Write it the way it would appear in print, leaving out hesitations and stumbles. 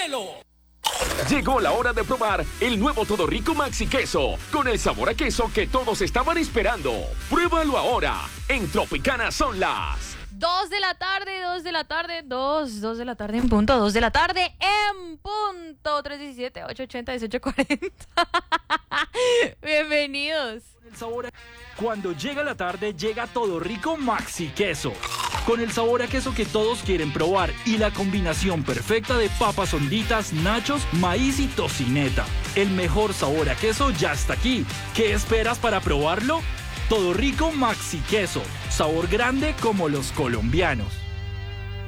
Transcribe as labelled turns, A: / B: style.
A: cielo.
B: Llegó la hora de probar el nuevo Todo Rico Maxi Queso, con el sabor a queso que todos estaban esperando. Pruébalo ahora. En Tropicana son las
C: 2 de la tarde, 2 de la tarde, 2 de la tarde en punto, 2 de la tarde en punto, 317-880-1840. Bienvenidos.
D: El sabor Cuando llega la tarde, llega Todo Rico Maxi Queso. Con el sabor a queso que todos quieren probar y la combinación perfecta de papas honditas, nachos, maíz y tocineta. El mejor sabor a queso ya está aquí. ¿Qué esperas para probarlo? Todo Rico Maxi Queso. Sabor grande como los colombianos.